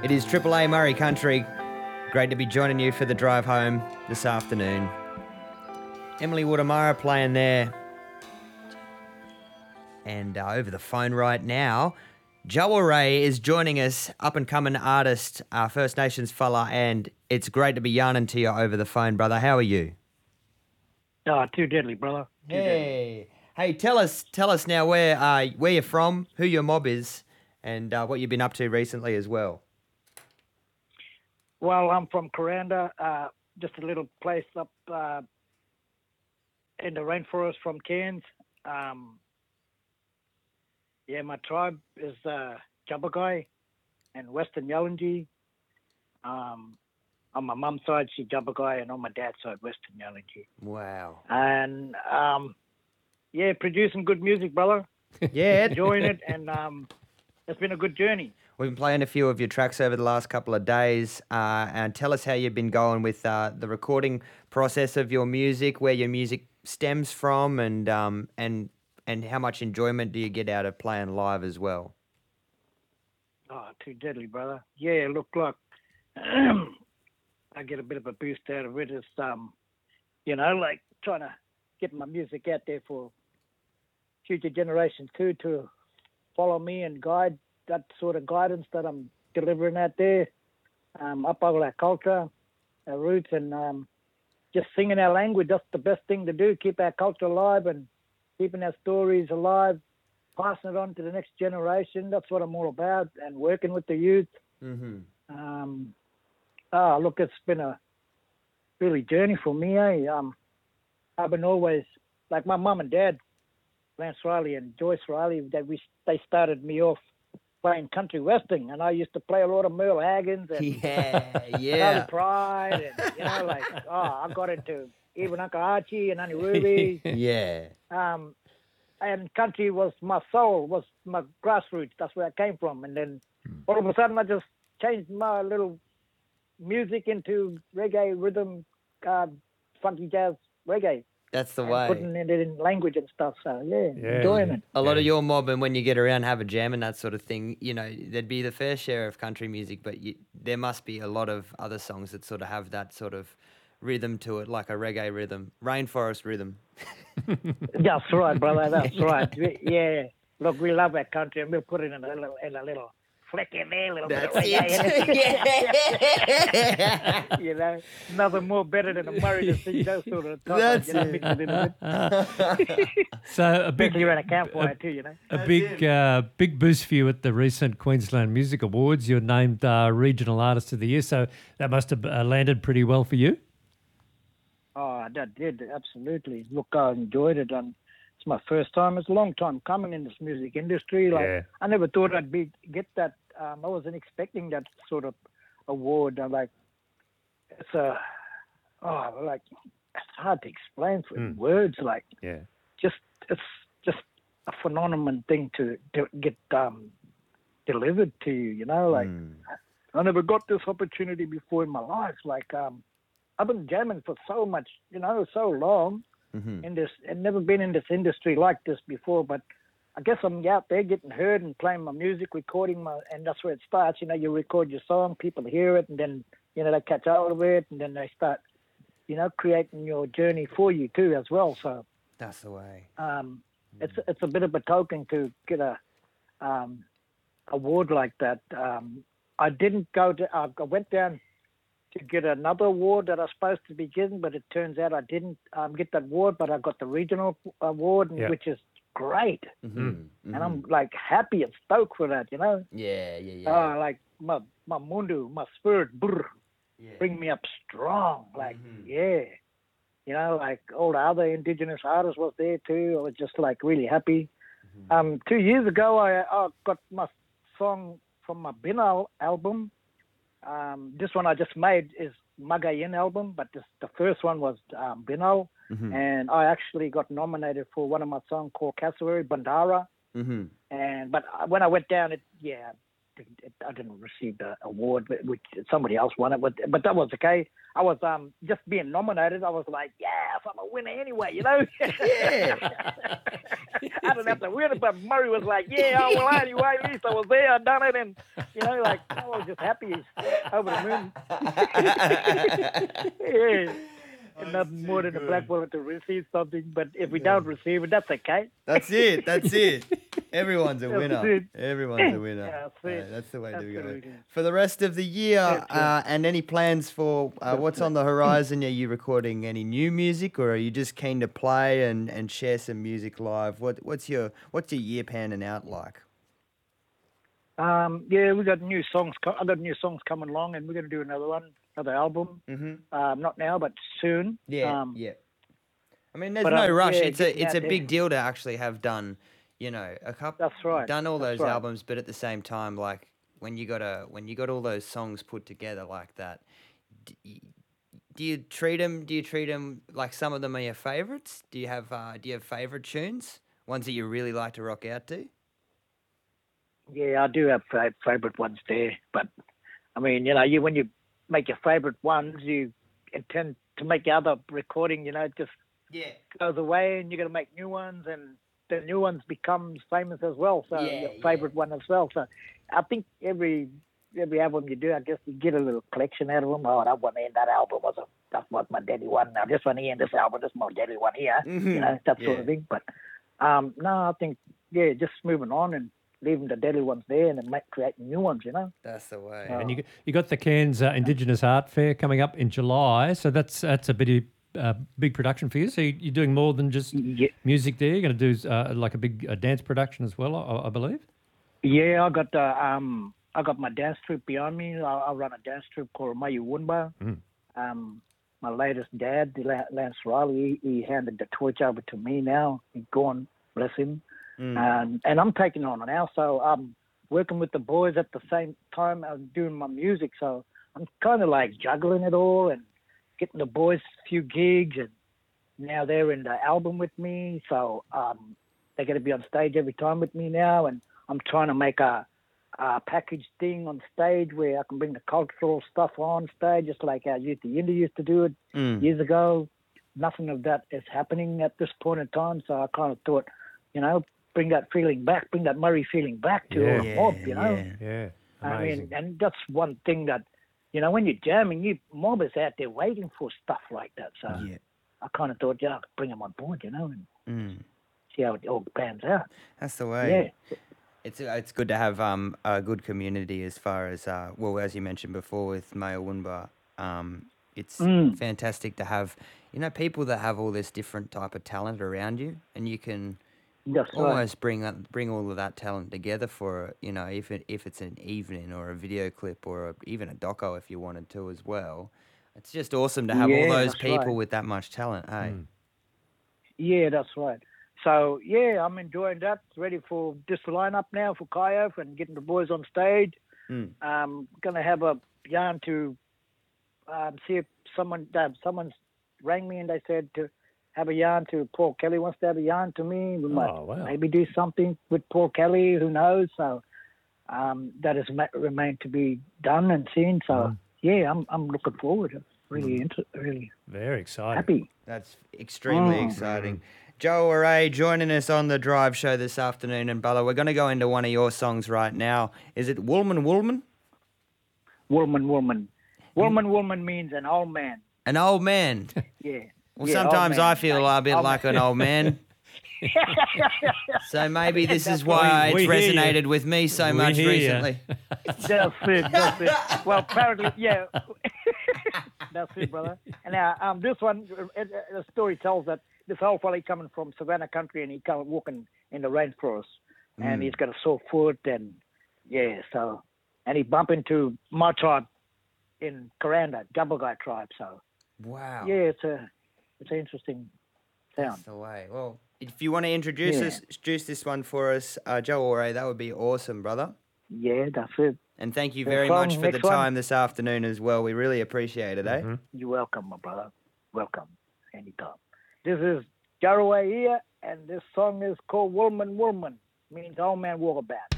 It is Triple A Murray Country. Great to be joining you for the drive home this afternoon. Emily Woodamara playing there. And over the phone right now, Joel Ray is joining us, up-and-coming artist, First Nations fella, and it's great to be yarning to you over the phone, brother. How are you? Oh, too deadly, brother. Too deadly. Hey, tell us now where you're from, who your mob is, and what you've been up to recently as well. Well, I'm from Kuranda, just a little place up in the rainforest from Cairns. My tribe is Jabbergai and Western Yalanji. On my mum's side, she's Jabbergai, and on my dad's side, Western Yalanji. Wow. And producing good music, brother. Yeah. Enjoying it, and it's been a good journey. We've been playing a few of your tracks over the last couple of days, and tell us how you've been going with the recording process of your music, where your music stems from, and how much enjoyment do you get out of playing live as well? Oh, too deadly, brother. Yeah, look, I get a bit of a boost out of it. It's, like trying to get my music out there for future generations too, to follow me and guide that sort of guidance that I'm delivering out there, up over our culture, our roots, and just singing our language. That's the best thing to do, keep our culture alive and keeping our stories alive, passing it on to the next generation. That's what I'm all about, and working with the youth. Mm-hmm. It's been a really journey for me. I've been always, like my mum and dad, Lance Riley and Joyce Riley, they started me off playing country western, and I used to play a lot of Merle Haggins and Charlie Pride, and I got into even Uncle Archie and Auntie Ruby. Yeah. And country was my soul, was my grassroots. That's where I came from. And then all of a sudden, I just changed my little music into reggae rhythm, funky jazz reggae. That's the way. Putting it in language and stuff. So, enjoying it. A lot of your mob, and when you get around, have a jam and that sort of thing, there'd be the fair share of country music, but there must be a lot of other songs that sort of have that sort of rhythm to it, like a reggae rhythm, rainforest rhythm. That's right, brother. That's right. Yeah. Look, we love our country, and we'll put it in a little flick in there, a little bit of reggae. Yeah. Nothing more better than a Murray to sing those sort of stuff. That's mix it in a bit. So a big, especially around a campfire too, A big boost for you at the recent Queensland Music Awards. You're named Regional Artist of the Year, so that must have landed pretty well for you. Oh, that did, absolutely. Look, I enjoyed it, and it's my first time. It's a long time coming in this music industry. I never thought I'd get that. I wasn't expecting that sort of award. It's hard to explain in words. It's just a phenomenal thing to get delivered to you. I never got this opportunity before in my life. I've been jamming for so much, so long in this, and never been in this industry like this before. But I guess I'm out there getting heard and playing my music, recording and that's where it starts. You record your song, people hear it, and then, they catch hold of it, and then they start, creating your journey for you too as well. So that's the way. It's a bit of a token to get a award like that. I didn't go to. I went down to get another award that I was supposed to be getting, but it turns out I didn't get that award, but I got the regional award, which is great. Mm-hmm. And I'm happy and stoked for that, Yeah. My mundu, my spirit, bring me up strong. All the other Indigenous artists was there too. I was just really happy. 2 years ago, I got my song from my Binal album. This one I just made is Magayin album, but the first one was Binal, and I actually got nominated for one of my songs called Cassowary Bandara. Mm-hmm. But when I went down, I didn't receive the award, which somebody else won it. But that was okay. I was just being nominated. I was like, yes, I'm a winner anyway, you know. Yeah. I didn't have to win it, but Murray was like, yeah, oh, well, anyway, at least I was there, I done it, and you know, like I was just happy over the moon. Yeah. And nothing more than a black woman to receive something, but if we don't receive it, that's okay. That's it. That's it. Everyone's a winner. it. Everyone's a winner. Yeah, that's it. That's the way to go. Absolutely. For the rest of the year, That's it. and any plans for what's on the horizon? Are you recording any new music, or are you just keen to play and share some music live? What's your year panning out like? Yeah, we got new songs. I got new songs coming along, and we're going to do another album. Mm-hmm. Not now, but soon. Yeah, yeah. I mean, there's but, no rush. yeah, It's a big deal to actually have done, you know, a couple. That's right. Done all That's those right. albums, but at the same time, like when you got all those songs put together like that, do you treat them like some of them are your favorites? Do you have favorite tunes? Ones that you really like to rock out to? Yeah, I do have favorite ones there, but I mean, you know, when you make your favorite ones, you intend to make the other recording. You know, it just goes away, and you're going to make new ones, and the new ones becomes famous as well. So your favorite one as well. So I think every album you do, I guess you get a little collection out of them. Oh, that one and that album that's what my daddy won. Now this one here and this album, this is my daddy one here. Mm-hmm. You know, that sort of thing. But no, I think just moving on and leaving the deadly ones there and then creating new ones, you know. That's the way. And you got the Cairns Indigenous Art Fair coming up in July, so that's a big production for you. So you're doing more than just music there. You're going to do like a big dance production as well, I believe. Yeah, I got my dance troupe behind me. I run a dance troupe called Mayu Wunba. My latest dad, Lance Riley, he handed the torch over to me now. He's gone, bless him. And I'm taking on it now, so I'm working with the boys at the same time I'm doing my music. So I'm kind of like juggling it all and getting the boys a few gigs, and now they're in the album with me. So they're going to be on stage every time with me now, and I'm trying to make a package thing on stage where I can bring the cultural stuff on stage, just like our Youth the Indie used to do it years ago. Nothing of that is happening at this point in time, so I kind of thought, you know, bring that feeling back, bring that Murray feeling back to all the mob, you know. Yeah, I mean, and that's one thing that, you know, when you're jamming, mob is out there waiting for stuff like that. So I kind of thought, I could bring them on board, you know, and see how it all pans out. That's the way. Yeah. It's good to have a good community as far as as you mentioned before with Mayo Wunba. It's fantastic to have, you know, people that have all this different type of talent around you, and you can almost bring all of that talent together for, you know, if it's an evening or a video clip or even a doco if you wanted to as well. It's just awesome to have all those people with that much talent, hey? Yeah, that's right. So, I'm enjoying that. Ready for this lineup now for Kaiof and getting the boys on stage. I'm going to have a yarn to see if someone's rang me and they said to have a yarn to Paul Kelly wants to have a yarn to me. We might maybe do something with Paul Kelly, who knows? So that is remained to be done and seen. So, I'm looking forward. Really very exciting. Happy. That's extremely exciting. Joe Array joining us on the Drive Show this afternoon. And Bella, we're going to go into one of your songs right now. Is it Woolman Woolman? Woolman Woolman. Woolman Woolman means an old man. An old man? Yeah. Well, sometimes I feel a bit like an old man. So maybe this is why it's resonated with me so much recently. That's it. Well, apparently, that's it, brother. And now, this one, the story tells that this old fella coming from Savannah country, and he come walking in the rainforest, and he's got a sore foot, and and he bumped into my tribe in Karanda, Gabbagai tribe. So, it's an interesting sound. That's the way. Well, if you want to introduce this one for us, Joe Ore, that would be awesome, brother. Yeah, that's it. And thank you very much for the time this afternoon as well. We really appreciate it, eh? You're welcome, my brother. Welcome. Anytime. This is Jaraway here, and this song is called Woolman Woolman. Means old man walkabout.